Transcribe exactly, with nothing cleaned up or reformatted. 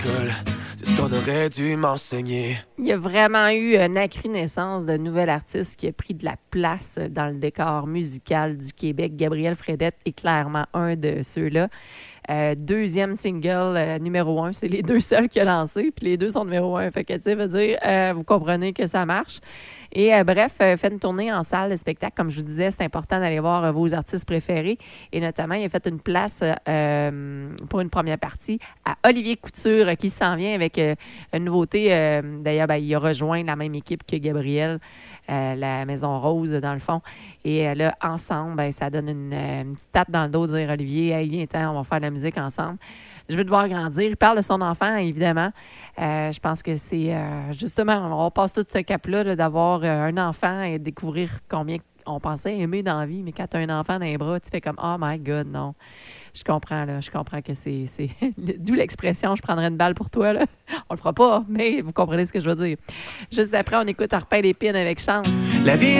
l'école. C'est ce qu'on aurait dû m'enseigner. Il y a vraiment eu une accrue-naissance de nouvel artiste qui a pris de la place dans le décor musical du Québec. Gabriel Fredette est clairement un de ceux-là. Euh, deuxième single euh, numéro un, c'est les deux seuls qu'il a lancés, puis les deux sont numéro un. Fait que, tu sais, veut dire, euh, vous comprenez que ça marche. Et euh, bref, euh, fait une tournée en salle de spectacle. Comme je vous disais, c'est important d'aller voir euh, vos artistes préférés. Et notamment, il a fait une place euh, pour une première partie à Olivier Couture, euh, qui s'en vient avec euh, une nouveauté. Euh, d'ailleurs, ben, il a rejoint la même équipe que Gabriel, euh, la Maison Rose, dans le fond. Et euh, là, ensemble, ben, ça donne une, euh, une petite tape dans le dos de dire Olivier, hey, viens-t'en, on va faire de la musique ensemble. Je veux te voir grandir. Il parle de son enfant, évidemment. Euh, je pense que c'est euh, justement, on passe tout ce cap-là là, d'avoir euh, un enfant et découvrir combien on pensait aimer dans la vie, mais quand tu as un enfant dans les bras, tu fais comme oh my God, non. Je comprends, là. Je comprends que c'est. c'est... D'où l'expression je prendrais une balle pour toi, là. On le fera pas, mais vous comprenez ce que je veux dire. Juste après, on écoute Arpin Lépine avec Chance. La vie